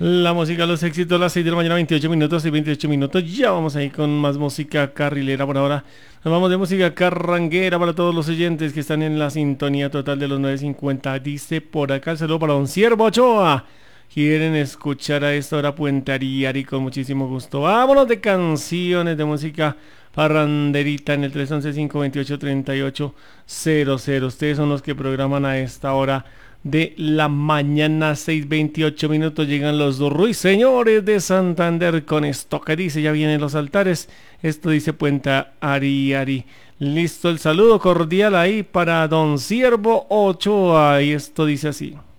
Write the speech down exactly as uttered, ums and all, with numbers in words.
La música, los éxitos, las seis de la mañana, veintiocho minutos y veintiocho minutos. Ya vamos ahí con más música carrilera por ahora. Nos vamos de música carranguera para todos los oyentes que están en la sintonía total de los nueve cincuenta. Dice por acá el saludo para don Ciervo Ochoa. Quieren escuchar a esta hora Puente Ariari con muchísimo gusto. Vámonos de canciones de música parranderita en el tres once, cinco veintiocho, treinta y ocho cero cero. Ustedes son los que programan a esta hora de la mañana, seis veintiocho minutos. Llegan los dos ruiseñores de Santander con esto que dice, ya vienen los altares. Esto dice Puente Ariari. Listo el saludo cordial ahí para don Ciervo Ochoa y esto dice así.